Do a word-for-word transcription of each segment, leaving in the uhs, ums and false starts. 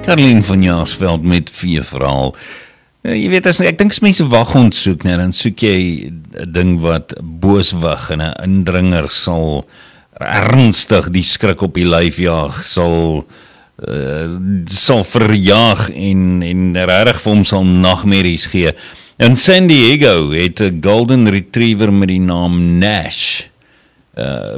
Karlien van Jaarsveld met vier verhaal. Uh, jy weet, as, ek dink as mense waghond soek, nee, dan soek jy 'n ding wat booswig en 'n indringer sal ernstig die skrik op die lyf jaag, sal uh, sal verjaag en, en regtig vir hom sal nagmerries gee. In San Diego het 'n golden retriever met die naam Nash uh,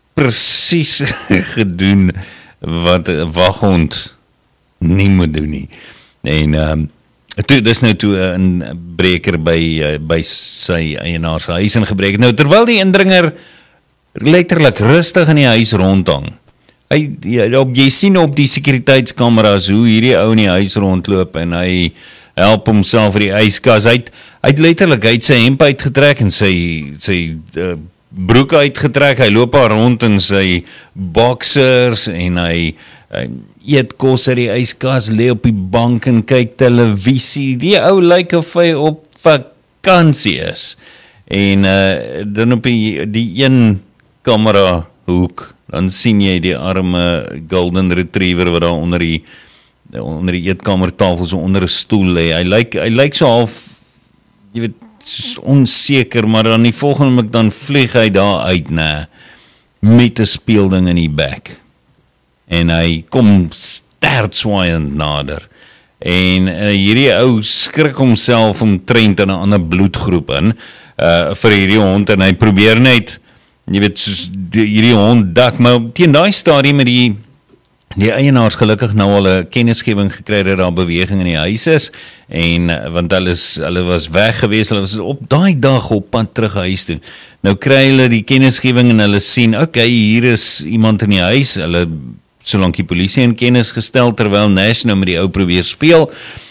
presies gedoen wat 'n waghond nie moet doen nie. En um, toe, dis nou toe 'n breker by, uh, by sy eienaar se huis ingebreek. Nou, terwyl die indringer letterlik rustig in die huis rondhang. Hy, ja, op, jy sien op die sekuriteitskameras hoe hierdie ou in die huis rondloop en hy help homself vir die yskas. Hy het, hy het letterlik, hy het sy hemp uitgetrek en sy, sy uh, broek uitgetrek. Hy loop daar rond in sy boxers en hy, hy eet kos uit die yskas, lê op die bank en kyk televisie. Die ou lyk of hy op vakansie is. En uh, dan op die, die een kamera hoek, dan sien jy die arme golden retriever wat daar onder die onder die eetkamertafel so onder 'n stoel lê. Hy lyk hy lyk so half, jy weet, onseker, maar dan die volgende oomblik dan vlieg hy daar uit, nê, met 'n speelding in die bek. En hy kom stertswaaiend nader. En uh, hierdie ou skrik homself omtrent in 'n ander bloedgroep in uh, vir hierdie hond en hy probeer net, jy weet, soos die, hierdie hond dak, maar teen daai stadium met die Die eienaars gelukkig nou al 'n kennisgewing gekry dat daar beweging in die huis is en want hulle is hulle was weg gewees, hulle was op daai dag op pad terug huis toe. Nou kry hulle die kennisgewing en hulle sien, okay, hier is iemand in die huis. Hulle solank die polisie in kennis gestel terwyl Nash nou met die ou probeer speel.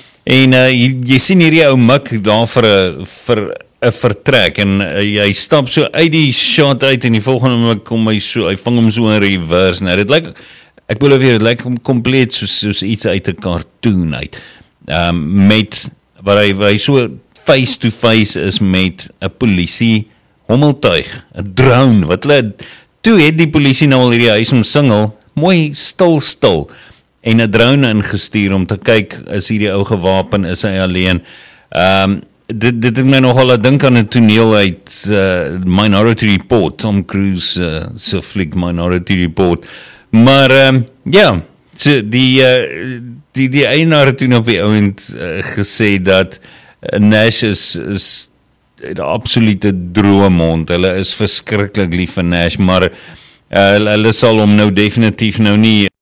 En uh, jy, jy sien hierdie ou mik daar vir 'n vir 'n vertrek en uh, hy stap so uit die shot uit en die volgende oomblik kom hy so, hy vang hom so in reverse. Nou dit lyk Ek bedoel weer, het lyk kompleet soos, soos iets uit 'n cartoon uit. Um, met, waar hy, waar hy so face to face is met 'n polisie hommeltuig, 'n drone, wat hulle, toe het die polisie nou al hierdie huis omsingel, mooi stil stil, en 'n drone ingestuur om te kyk, is hierdie ou gewapen, is hy alleen. Um, dit, dit het my nogal 'n dink aan 'n toneel uit uh, Minority Report, Tom Cruise uh, se fliek Minority Report. Maar, um, ja, so die, uh, die, die eienaar het toen op die ouend uh, gesê dat uh, Nash is, is die absolute droomhond. Hulle is verskriklik lief vir Nash, maar uh, hulle sal hom nou definitief nou nie